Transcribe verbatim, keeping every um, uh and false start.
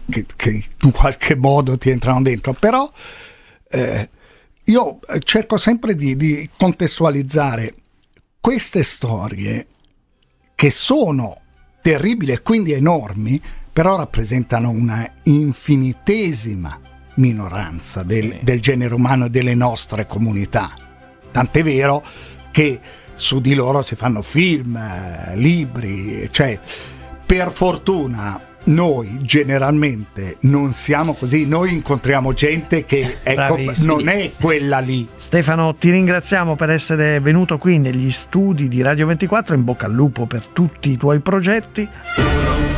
che, che in qualche modo ti entrano dentro, però eh, io cerco sempre di, di contestualizzare queste storie che sono terribili e quindi enormi, però rappresentano una infinitesima minoranza del, del genere umano e delle nostre comunità. Tant'è vero che su di loro si fanno film, eh, libri, cioè per fortuna noi generalmente non siamo così, noi incontriamo gente che ecco, non è quella lì. Stefano, ti ringraziamo per essere venuto qui negli studi di Radio ventiquattro, in bocca al lupo per tutti i tuoi progetti.